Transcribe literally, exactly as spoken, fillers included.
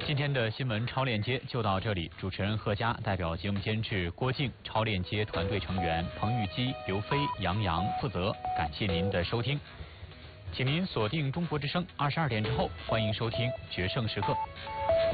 今天的新闻超链接就到这里，主持人贺佳代表节目监制郭靖、超链接团队成员彭玉基、刘飞、杨洋负责。感谢您的收听，请您锁定中国之声，二十二点之后欢迎收听《决胜时刻》。